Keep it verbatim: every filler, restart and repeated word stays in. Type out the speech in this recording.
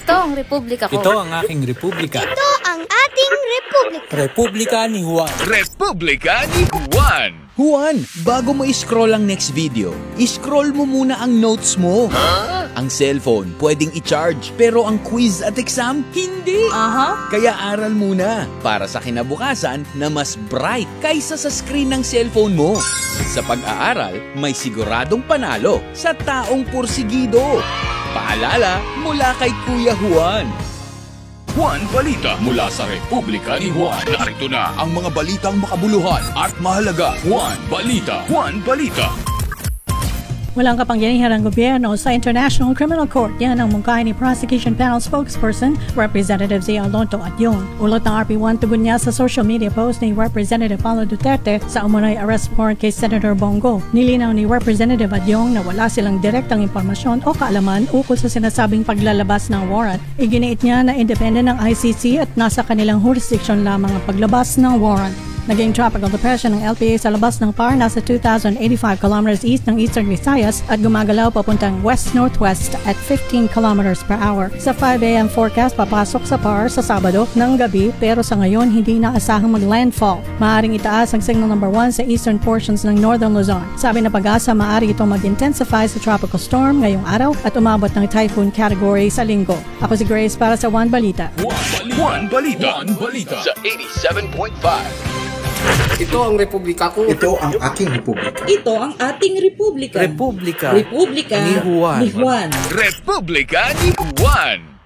Ito ang republika ko. Ito ang aking republika. Ito ang ating republika. Republika ni Juan. Republika ni Juan. Juan, bago mo i-scroll ang next video, i-scroll mo muna ang notes mo. Huh? Ang cellphone, pwedeng i-charge, pero ang quiz at exam, hindi. Aha. Kaya aral muna para sa kinabukasan na mas bright kaysa sa screen ng cellphone mo. Sa pag-aaral, may siguradong panalo sa taong pursigido. Paalala mula kay Kuya Juan. Juan Balita mula sa Republika ni Juan. Narito na Ang mga balitang makabuluhan at mahalaga. Juan Balita. Juan Balita. Walang kapangyarihan ang gobyerno sa International Criminal Court. Yan ang mungkahi ni Prosecution Panel Spokesperson, Representative Zia Alonto Adyong. Ulot ng R P one tugon niya sa social media post ni Representative Paulo Duterte sa umunoy arrest warrant kay Senator Bongo. Nilinaw ni Representative Adyong na wala silang direktang impormasyon o kaalaman ukol sa sinasabing paglalabas ng warrant. Iginiit niya na independent ng I C C at nasa kanilang jurisdiction lamang ang paglabas ng warrant. Naging tropical depression ng L P A sa labas ng P A R nasa two thousand eighty-five kilometers east ng Eastern Visayas at gumagalaw papuntang west-northwest at fifteen kilometers per hour. Sa five a m forecast, papasok sa P A R sa Sabado ng gabi pero sa ngayon hindi naasahang mag-landfall. Maaring itaas ang signal number one sa eastern portions ng Northern Luzon. Sabi na pag-asa, maaari itong mag-intensify sa tropical storm ngayong araw at umabot ng typhoon category sa linggo. Ako si Grace para sa Juan Balita. Juan Balita. Juan Balita. Sa eighty-seven point five. Ito ang republika ko. Ito ang aking republika. Ito ang ating republika. Republika Republika ni Juan. Ni Juan. Republika ni Juan.